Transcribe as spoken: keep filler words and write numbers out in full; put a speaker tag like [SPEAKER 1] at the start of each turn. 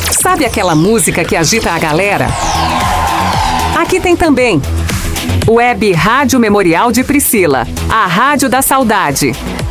[SPEAKER 1] Sabe aquela música que agita a galera? Aqui tem também Web Rádio Memorial de Priscila, a Rádio da Saudade.